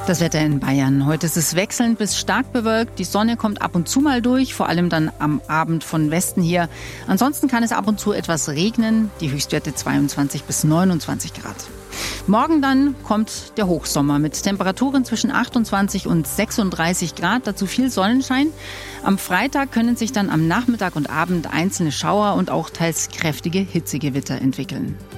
Das Wetter in Bayern. Heute ist es wechselnd bis stark bewölkt. Die Sonne kommt ab und zu mal durch, vor allem dann am Abend von Westen her. Ansonsten kann es ab und zu etwas regnen. Die Höchstwerte 22 bis 29 Grad. Morgen dann kommt der Hochsommer mit Temperaturen zwischen 28 und 36 Grad, dazu viel Sonnenschein. Am Freitag können sich dann am Nachmittag und Abend einzelne Schauer und auch teils kräftige Hitzegewitter entwickeln.